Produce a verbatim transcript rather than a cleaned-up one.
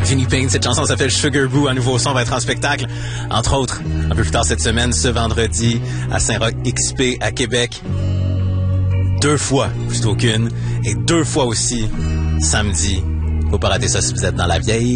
Vinnie Payne, cette chanson s'appelle Sugar Boo. Un nouveau son va être en spectacle, entre autres, un peu plus tard cette semaine, ce vendredi, à Saint-Roch X P à Québec. Deux fois, plutôt qu'une, et deux fois aussi, samedi. Faut pas rater ça si vous êtes dans la vieille